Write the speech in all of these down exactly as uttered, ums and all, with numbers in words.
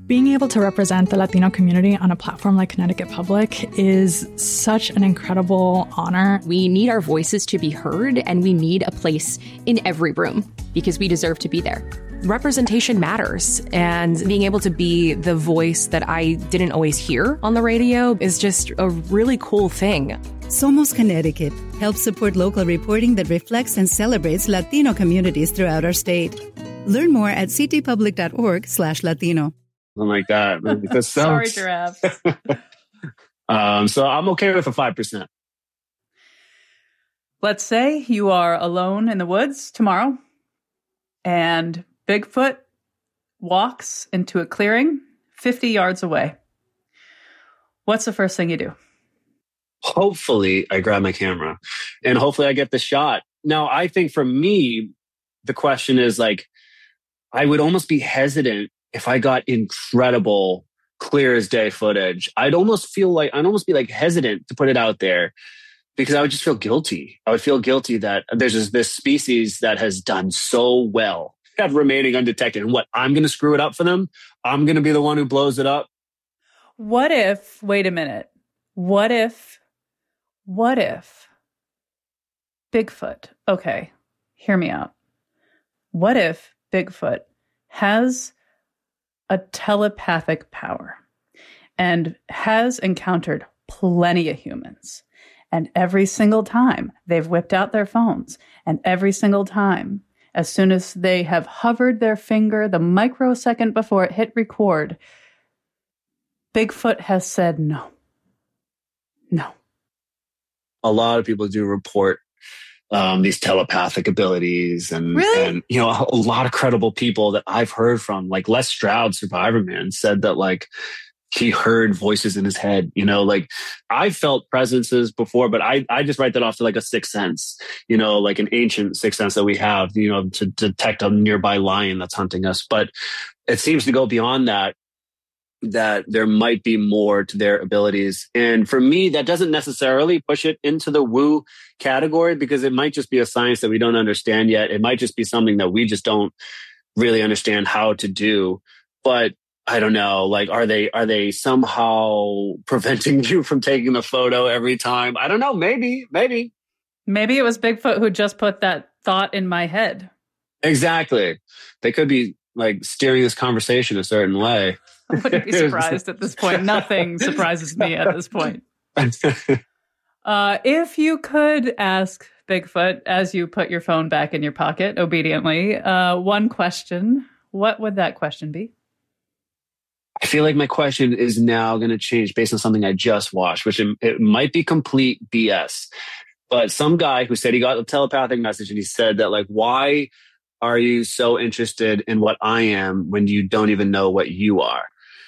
Being able to represent the Latino community on a platform like Connecticut Public is such an incredible honor. We need our voices to be heard, and we need a place in every room because we deserve to be there. Representation matters, and being able to be the voice that I didn't always hear on the radio is just a really cool thing. Somos Connecticut helps support local reporting that reflects and celebrates Latino communities throughout our state. Learn more at ctpublic.org slash Latino. Something like that. That Sorry, sounds... giraffes. um, so I'm okay with a five percent. Let's say you are alone in the woods tomorrow, and Bigfoot walks into a clearing fifty yards away. What's the first thing you do? Hopefully, I grab my camera, and hopefully I get the shot. Now, I think for me, the question is like, I would almost be hesitant if I got incredible, clear as day footage. I'd almost feel like, I'd almost be like hesitant to put it out there because I would just feel guilty. I would feel guilty that there's this, this species that has done so well at remaining undetected. And what, I'm going to screw it up for them? I'm going to be the one who blows it up? What if, wait a minute, what if, what if Bigfoot, okay, hear me out. What if Bigfoot has a telepathic power and has encountered plenty of humans, and every single time they've whipped out their phones, and every single time, as soon as they have hovered their finger the microsecond before it hit record, Bigfoot has said no. No. A lot of people do report Um, these telepathic abilities and, really? and, you know, a, a lot of credible people that I've heard from, like Les Stroud, Survivor Man, said that like he heard voices in his head, you know, like I felt presences before, but I, I just write that off to like a sixth sense, you know, like an ancient sixth sense that we have, you know, to, to detect a nearby lion that's hunting us. But it seems to go beyond that, that there might be more to their abilities. And for me, that doesn't necessarily push it into the woo category because it might just be a science that we don't understand yet. It might just be something that we just don't really understand how to do. But I don't know, like, are they, are they somehow preventing you from taking the photo every time? I don't know. Maybe, maybe. Maybe it was Bigfoot who just put that thought in my head. Exactly. They could be like steering this conversation a certain way. I wouldn't be surprised at this point. Nothing surprises me at this point. Uh, if you could ask Bigfoot, as you put your phone back in your pocket obediently, uh, one question, what would that question be? I feel like my question is now going to change based on something I just watched, which it, it might be complete B S. But some guy who said he got a telepathic message and he said that, like, why are you so interested in what I am when you don't even know what you are?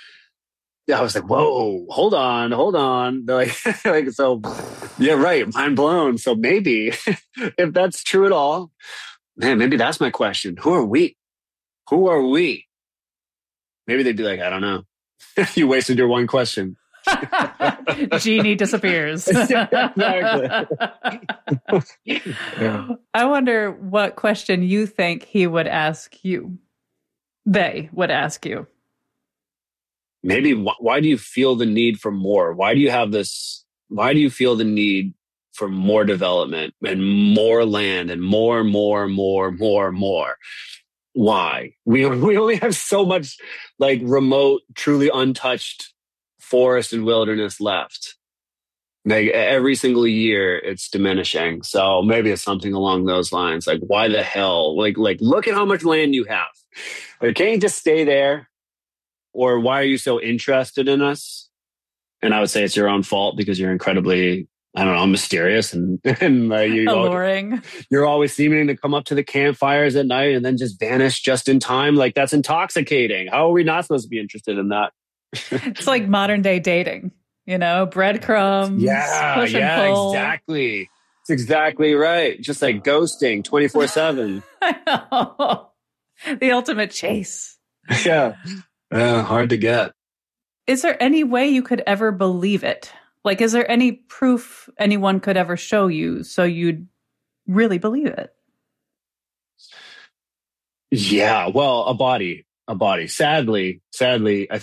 I was like, whoa, hold on, hold on. They're like, like, so, yeah, right, mind blown. So maybe if that's true at all, man, maybe that's my question. Who are we? Who are we? Maybe they'd be like, I don't know. You wasted your one question. Genie disappears. Yeah, exactly. Yeah. I wonder what question you think he would ask you. They would ask you. Maybe wh- why do you feel the need for more? Why do you have this? Why do you feel the need for more development and more land and more, more, more, more, more? Why? We we only have so much like remote, truly untouched forest and wilderness left. Like every single year, it's diminishing. So maybe it's something along those lines. Like, why the hell? Like, like look at how much land you have. Like, can't you just stay there? Or why are you so interested in us? And I would say it's your own fault because you're incredibly, I don't know, mysterious and, and uh, you, alluring. You're always seeming to come up to the campfires at night and then just vanish just in time. Like, that's intoxicating. How are we not supposed to be interested in that? It's like modern day dating, you know, breadcrumbs. Yeah, push and yeah, pull. exactly. It's exactly right. Just like ghosting twenty-four seven. I know. The ultimate chase. Yeah. Uh, hard to get. Is there any way you could ever believe it? Like, is there any proof anyone could ever show you so you'd really believe it? Yeah, well, a body, a body. Sadly, sadly, I